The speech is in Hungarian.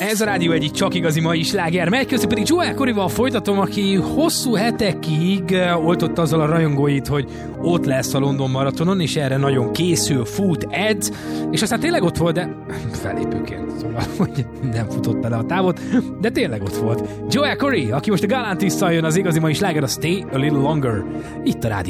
Ez a Rádió egyik csak igazi mai sláger megy, közben pedig Joel Corryval folytatom, aki hosszú hetekig oltott azzal a rajongóit, hogy ott lesz a London Maratonon, és erre nagyon készül, fut, edz, és aztán tényleg ott volt, de felépőként, szóval, hogy nem futott bele a távot, de tényleg ott volt. Joel Corry, aki most a Galantisszal jön, az igazi mai sláger, a Stay a Little Longer, itt a Rádió.